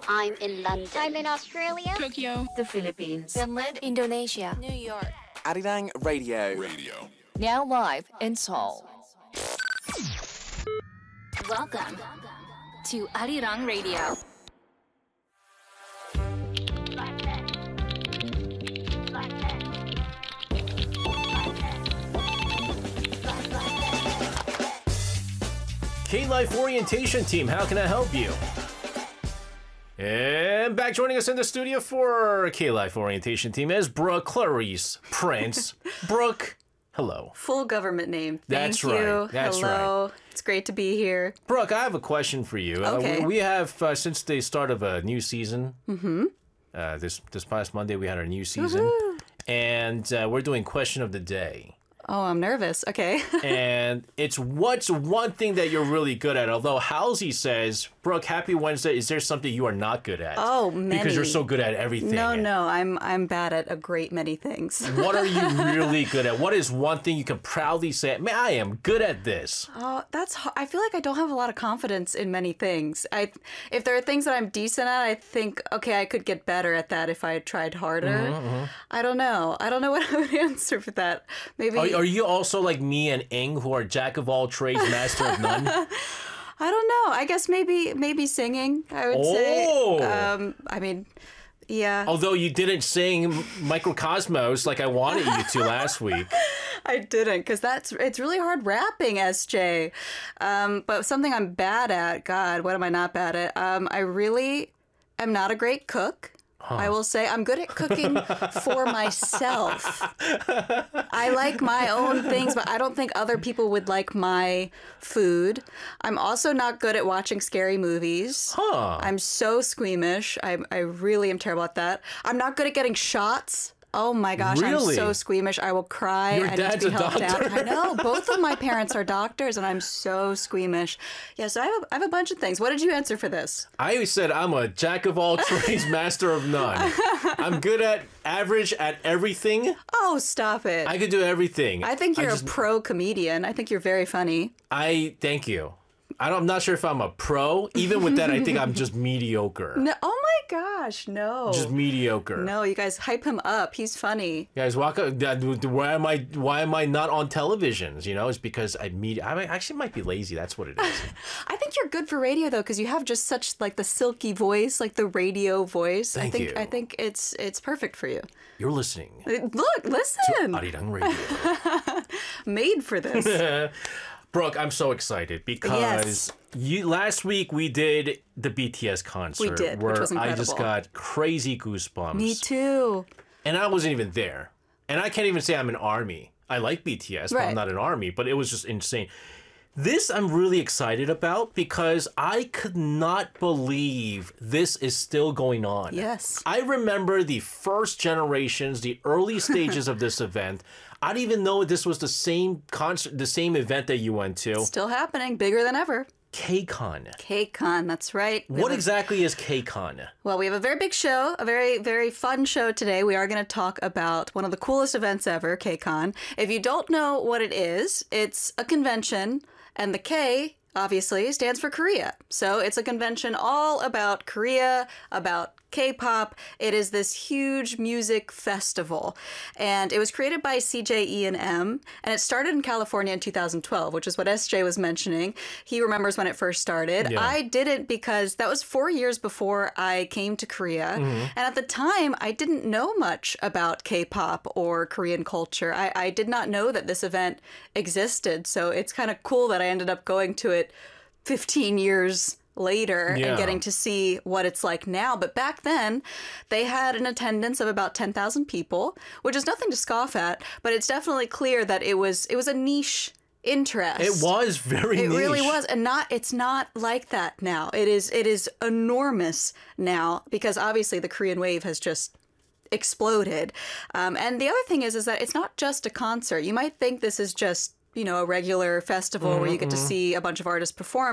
I'm in London. I'm in Australia. Tokyo. The Philippines. Finland. Indonesia. New York. Arirang Radio. Now live in Seoul. Welcome to Arirang Radio. K-Life Orientation Team, how can I help you? And back joining us in the studio for K-Life Orientation Team is Brooke Clarice Prince. Brooke, hello. Full government name. That's Thank you. right. That's Hello. right. It's great to be here. Brooke, I have a question for you. Okay. We have, since the start of a new season, this past Monday we had our new season, Woohoo. and we're doing Question of the Day. Oh, I'm nervous. Okay. And it's what's one thing that you're really good at? Although Halsey says, Brooke, happy Wednesday. Is there something you are not good at? Oh, many. Because you're so good at everything. No, I'm bad at a great many things. What are you really good at? What is one thing you can proudly say, man, I am good at this? Oh, I feel like I don't have a lot of confidence in many things. If there are things that I'm decent at, I think, okay, I could get better at that if I had tried harder. I don't know. I don't know what I would answer for that. Maybe. Are you also like me and Ing, who are jack of all trades, master of none? I don't know. I guess maybe singing, I would say. I mean, yeah. Although you didn't sing Microcosmos like I wanted you to last week. I didn't, because it's really hard rapping, SJ. But something I'm bad at, God, what am I not bad at? I really am not a great cook. I will say I'm good at cooking for myself. I like my own things, but I don't think other people would like my food. I'm also not good at watching scary movies. I'm so squeamish. I really am terrible at that. I'm not good at getting shots. Oh my gosh, Really? I'm so squeamish. I will cry. Your I dad's need to be a helped doctor. out. I know. Both of my parents are doctors, and I'm so squeamish. Yeah, so I have a bunch of things. What did you answer for this? I said I'm a jack of all trades, master of none. I'm good at average at everything. Oh, stop it. I could do everything. I think you're a pro comedian. I think you're very funny. Thank you. I'm not sure if I'm a pro. Even with that, I think I'm just mediocre. No, oh my gosh, no. Just mediocre. No, you guys hype him up. He's funny. Guys, why am I not on televisions? You know, it's because I actually might be lazy. That's what it is. I think you're good for radio though, because you have just such like the silky voice, like the radio voice. Thank you. I think it's perfect for you. You're listening Look, listen. to Arirang Radio. Made for this. Brooke, I'm so excited because last week we did the BTS concert. We did, where which was incredible. I just got crazy goosebumps. Me too. And I wasn't even there. And I can't even say I'm an ARMY. I like BTS, but I'm Right. not an ARMY. But it was just insane. This I'm really excited about because I could not believe this is still going on. Yes. I remember the first generations, the early stages of this event. I didn't even know this was the same concert, the same event that you went to. Still happening, bigger than ever. KCON. KCON, that's right. What exactly is KCON? Well, we have a very big show, a very, very fun show today. We are going to talk about one of the coolest events ever, KCON. If you don't know what it is, it's a convention, and the K, obviously, stands for Korea. So it's a convention all about Korea, about K-pop. It is this huge music festival, and it was created by CJE&M, and it started in California in 2012, which is what SJ was mentioning. He remembers when it first started. Yeah. I didn't, because that was 4 years before I came to Korea, and at the time, I didn't know much about K-pop or Korean culture. I did not know that this event existed, so it's kind of cool that I ended up going to it 15 years later Yeah. and getting to see what it's like now. But back then, they had an attendance of about 10,000 people, which is nothing to scoff at, but it's definitely clear that it was a niche interest. It was very niche. It really was, and it's not like that now. It is enormous now, because obviously the Korean wave has just exploded. And the other thing is that it's not just a concert. You might think this is just, a regular festival where you get to see a bunch of artists perform, but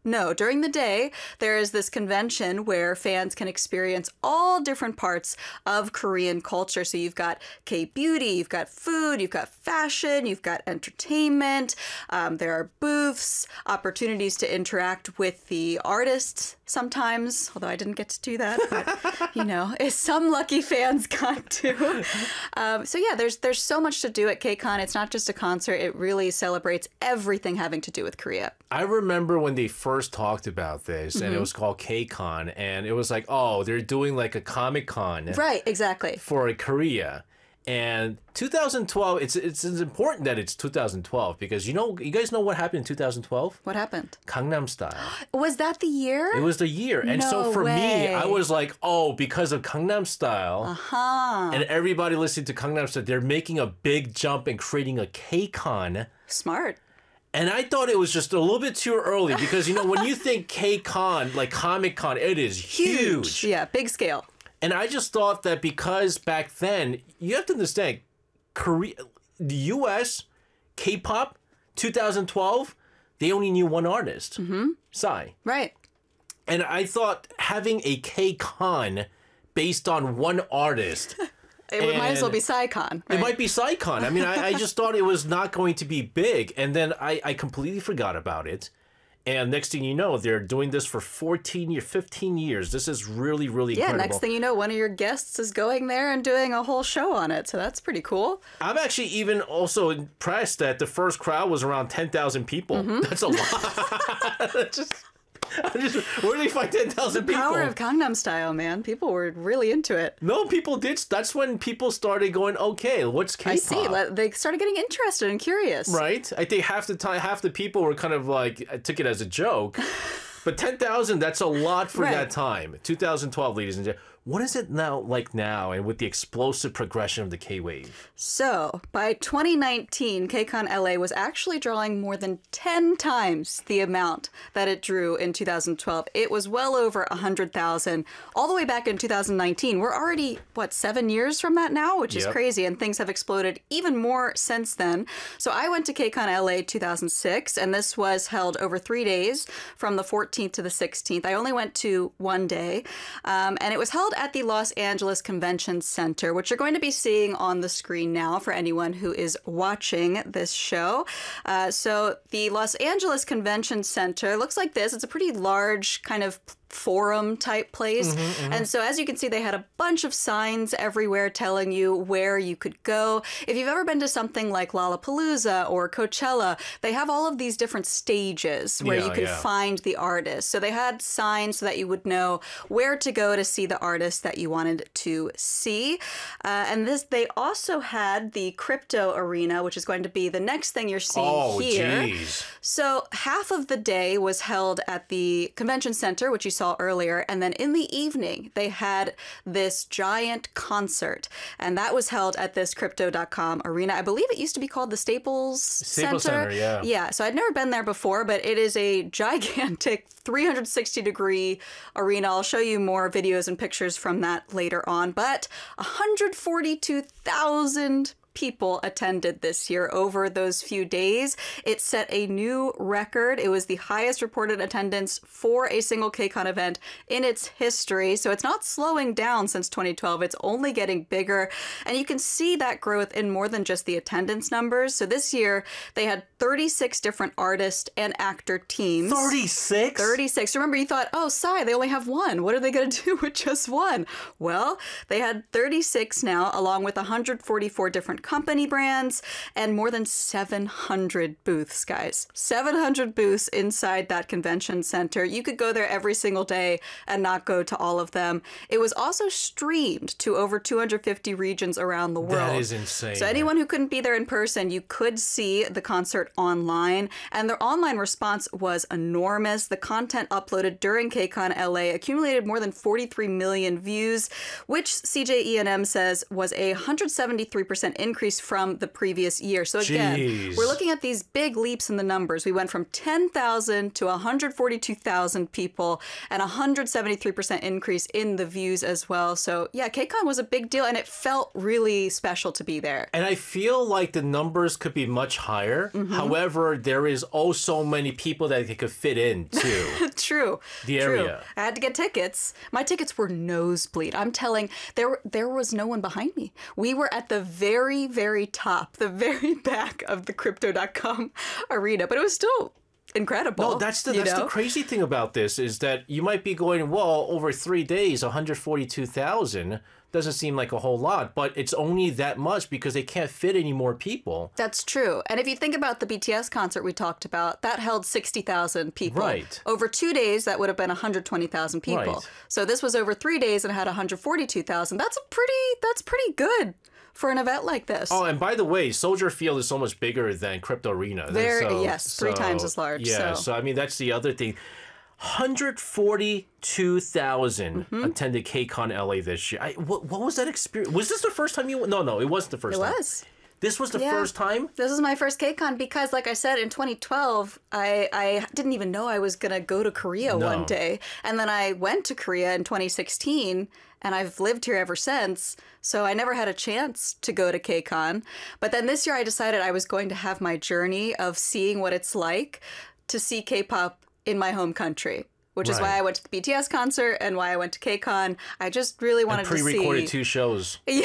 No, during the day, there is this convention where fans can experience all different parts of Korean culture. So you've got K-beauty, you've got food, you've got fashion, you've got entertainment. There are booths, opportunities to interact with the artists sometimes, although I didn't get to do that, but, you know, some lucky fans got to. So yeah, there's so much to do at KCON. It's not just a concert. It really celebrates everything having to do with Korea. I remember when they first talked about this, and it was called KCON, and it was like, oh, they're doing like a Comic-Con. Right, exactly. For Korea. And 2012, it's important that it's 2012 because you guys know what happened in 2012? What happened? Gangnam Style. Was that the year? It was the year. And so No for me, way. I was like, oh, because of Gangnam Style, and everybody listening to Gangnam Style, they're making a big jump and creating a KCON. Smart. And I thought it was just a little bit too early because, you know, when you think KCON, like Comic-Con, it is huge. Yeah, big scale. And I just thought that because back then, you have to understand, Korea, the U.S., K-pop, 2012, they only knew one artist, Psy. Right. And I thought having a K-Con based on one artist... It might as well be PsyCon. Right? It might be PsyCon. I mean, I just thought it was not going to be big. And then I completely forgot about it. And next thing you know, they're doing this for 15 years. This is really, really Yeah, incredible. next thing you know, one of your guests is going there and doing a whole show on it. So that's pretty cool. I'm actually even also impressed that the first crowd was around 10,000 people. That's a lot. Where did they find 10,000 people? Power of Gangnam Style, man. People were really into it. No, people did. That's when people started going, okay, what's K-pop? I see. They started getting interested and curious. Right? I think half the people were kind of like, took it as a joke. But 10,000, that's a lot for Right. that time. 2012, ladies and gentlemen. What is it now and with the explosive progression of the K-Wave? So, by 2019, KCON LA was actually drawing more than 10 times the amount that it drew in 2012. It was well over 100,000 all the way back in 2019. We're already, 7 years from that now, which is Yep. crazy, and things have exploded even more since then. So I went to KCON LA 2006, and this was held over 3 days from the 14th to the 16th. I only went to one day, and it was held at the Los Angeles Convention Center, which you're going to be seeing on the screen now for anyone who is watching this show. So the Los Angeles Convention Center looks like this. It's a pretty large kind of forum type place. And so as you can see, they had a bunch of signs everywhere telling you where you could go. If you've ever been to something like Lollapalooza or Coachella, they have all of these different stages where Yeah, you can yeah. find the artist. So they had signs so that you would know where to go to see the artist that you wanted to see. And they also had the crypto arena, which is going to be the next thing you're seeing here. Geez. So half of the day was held at the convention center, which you saw earlier, and then in the evening they had this giant concert, and that was held at this Crypto.com arena. I believe it used to be called the Staples Center, yeah. Yeah, so I'd never been there before, but it is a gigantic 360-degree arena. I'll show you more videos and pictures from that later on, but 142,000 people attended this year over those few days. It set a new record. It was the highest reported attendance for a single KCON event in its history. So it's not slowing down since 2012. It's only getting bigger. And you can see that growth in more than just the attendance numbers. So this year they had 36 different artist and actor teams. 36? 36. Remember, you thought, oh, Psy, they only have one. What are they going to do with just one? Well, they had 36 now, along with 144 different company brands and more than 700 booths, guys. 700 booths inside that convention center. You could go there every single day and not go to all of them. It was also streamed to over 250 regions around the world. That is insane. So anyone who couldn't be there in person, you could see the concert online, and their online response was enormous. The content uploaded during KCON LA accumulated more than 43 million views, which CJENM says was a 173% increase increase from the previous year. So again, Jeez. we're looking at these big leaps in the numbers. We went from 10,000 to 142,000 people and 173% increase in the views as well. So yeah, KCON was a big deal and it felt really special to be there. And I feel like the numbers could be much higher. However, there is also many people that they could fit in too. True. The True. area. I had to get tickets. My tickets were nosebleed. I'm telling, there was no one behind me. We were at the very, very top, the very back of the Crypto.com arena, but it was still incredible. No, that's the crazy thing about this is that you might be going, well, over 3 days, 142,000 doesn't seem like a whole lot, but it's only that much because they can't fit any more people. That's true. And if you think about the BTS concert we talked about, that held 60,000 people. Right. Over 2 days, that would have been 120,000 people. Right. So this was over 3 days and had 142,000. That's pretty good for an event like this. Oh, and by the way, Soldier Field is so much bigger than Crypto Arena. Yes, 3 times as large. Yeah, so I mean, that's the other thing. 142,000 attended KCON LA this year. What was that experience? Was this the first time you went? No, it wasn't the first time. It was. This was the first time? This was my first KCON because, like I said, in 2012, I didn't even know I was going to go to Korea one day. And then I went to Korea in 2016, and I've lived here ever since. So I never had a chance to go to KCON. But then this year I decided I was going to have my journey of seeing what it's like to see K-pop in my home country. Which is why I went to the BTS concert and why I went to KCON. I just really wanted to see. Pre-recorded 2 shows. Yeah,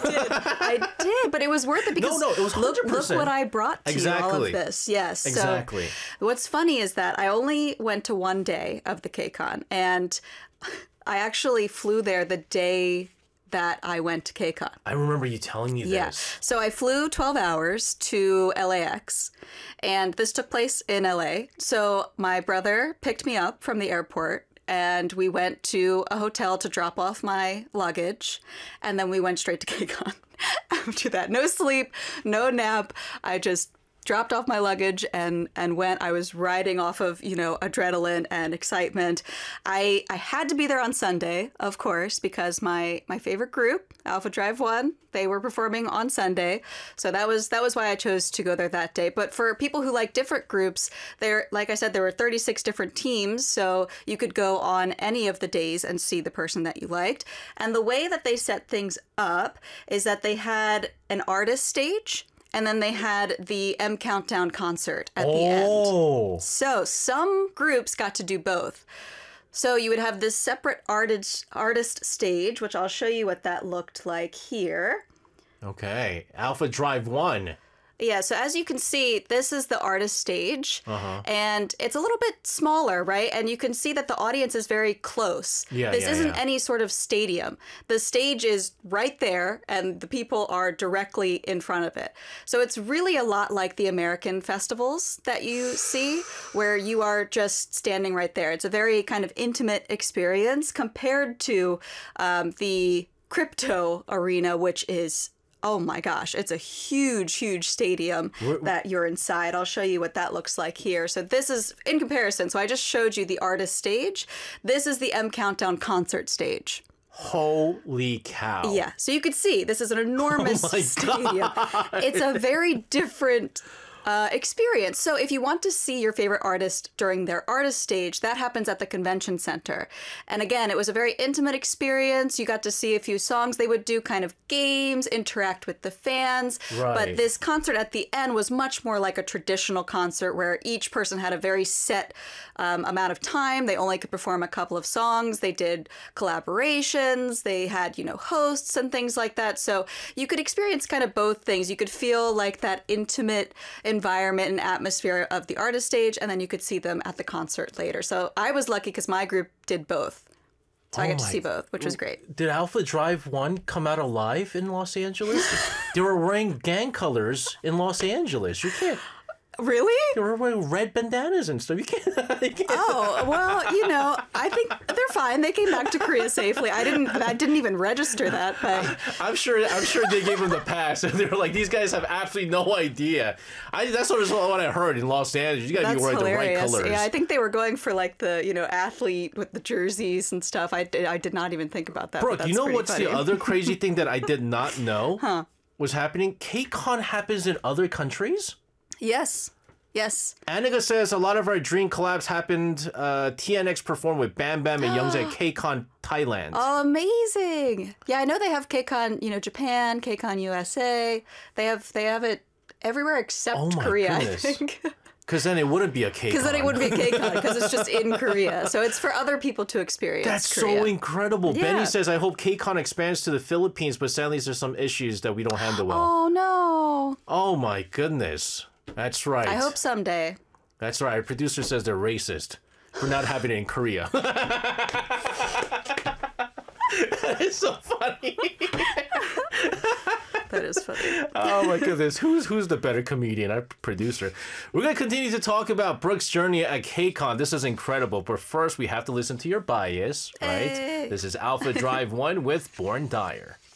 I did, but it was worth it because No, it was 100%. Look what I brought to you, all of this. Yes, Exactly. So what's funny is that I only went to 1 day of the KCON, and I actually flew there the day that I went to KCON. I remember you telling me this. Yeah. So I flew 12 hours to LAX, and this took place in LA. So my brother picked me up from the airport, and we went to a hotel to drop off my luggage, and then we went straight to KCON. After that, no sleep, no nap. I just dropped off my luggage and went. I was riding off of, adrenaline and excitement. I had to be there on Sunday, of course, because my favorite group, Alpha Drive One, they were performing on Sunday. So that was why I chose to go there that day. But for people who like different groups, like I said, there were 36 different teams. So you could go on any of the days and see the person that you liked. And the way that they set things up is that they had an artist stage, and then they had the M Countdown concert at the end. So some groups got to do both. So you would have this separate artist stage, which I'll show you what that looked like here. Okay. Alpha Drive 1. Yeah, so as you can see, this is the artist stage, and it's a little bit smaller, right? And you can see that the audience is very close. This isn't any sort of stadium. The stage is right there, and the people are directly in front of it. So it's really a lot like the American festivals that you see, where you are just standing right there. It's a very kind of intimate experience compared to the Crypto Arena, which is, oh my gosh, it's a huge, huge stadium that you're inside. I'll show you what that looks like here. So this is in comparison. So I just showed you the artist stage. This is the M Countdown concert stage. Holy cow. Yeah. So you could see this is an enormous stadium. It's a very different experience. So if you want to see your favorite artist during their artist stage, that happens at the convention center. And again, it was a very intimate experience. You got to see a few songs. They would do kind of games, interact with the fans. Right. But this concert at the end was much more like a traditional concert where each person had a very set amount of time. They only could perform a couple of songs. They did collaborations. They had, hosts and things like that. So you could experience kind of both things. You could feel like that intimate environment and atmosphere of the artist stage, and then you could see them at the concert later. So I was lucky because my group did both. So I got to see both, which was great. Did Alpha Drive 1 come out alive in Los Angeles? They were wearing gang colors in Los Angeles. You can't. Really? They were wearing red bandanas and stuff. You can't. Oh, well, I think they're fine. They came back to Korea safely. I didn't even register that, but I'm sure they gave them the pass. They were like, these guys have absolutely no idea. That's what I heard in Los Angeles. You got to be wearing the right colors. Yeah, I think they were going for like the, athlete with the jerseys and stuff. I did not even think about that. Brooke, you know what's the other crazy thing that I did not know? was happening. KCON happens in other countries? Yes. Yes. Anika says a lot of our dream collabs happened. TNX performed with Bam Bam and Youngjae at KCON Thailand. Oh, amazing. Yeah, I know they have KCON, Japan, KCON USA. They have it everywhere except Oh my Korea, goodness. I think. Because then it wouldn't be a KCON. Because then it wouldn't be a KCON because it's just in Korea. So it's for other people to experience. That's Korea. so incredible. Yeah. Benny says, I hope KCON expands to the Philippines, but sadly there's some issues that we don't handle well. Oh, no. Oh my goodness. That's right. I hope someday. That's right. Our producer says they're racist for not having it in Korea. That is so funny. That is funny. Oh my goodness. Who's the better comedian? Our producer. We're going to continue to talk about Brooke's journey at KCON. This is incredible. But first, we have to listen to your bias, right? Hey. This is Alpha Drive 1 with Born Dyer.